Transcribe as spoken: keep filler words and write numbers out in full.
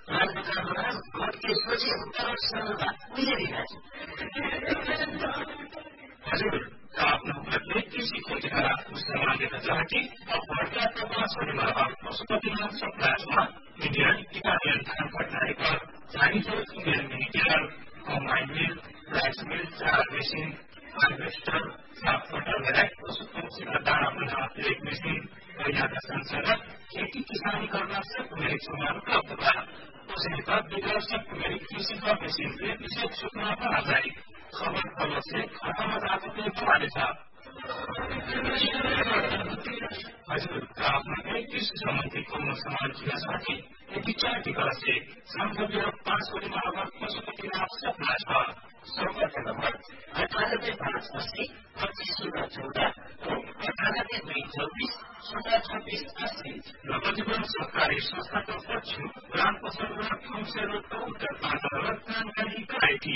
मत त्यसपछि उत्तरसँग उहिले दिनुहोस् हजुर आफ्नो प्रत्येक किसी खोजेर उसमा लेख्न चाहन्थे पढ्दा तपासहरूमा पशुपतिनाथ सप्लाजमा इन्डियन इटालियन धान fertiliser Chinese Indian मिनिकेयर combined mill rice mill चार मेसिन हार्भेस्टर साफ फर्टिलाइजर पशुपक्षीका दाना बना लेक मेसिन पहिलाका संसाधन खेती किसानी गर्न सबैले सामान प्राप्त भयो उसका विकसित मेरी कृषि का मशीन से विशेष सूचना पर आ जाए खबर खबर से खत्म जाती के बारे था हजुर आफ्नो कुनै कृषि सम्बन्धी कुनै सामान किन्न चाहे विचार विकास से संसदीय पाँच कोटी मानव पशुपतिनाथ सपना छ सम्पर्क नम्बर अठानब्बे पाँच अस्सी पच्चीस शून्य चौदह अठानब्बे दुई चौबिस शून्य छब्बीस अस्सी नवजीवन सरकारी संस्थाको सचिव ग्राम पसलमा ठुम्से रोडको उत्तर पाँचबाट जानकारी गराएकी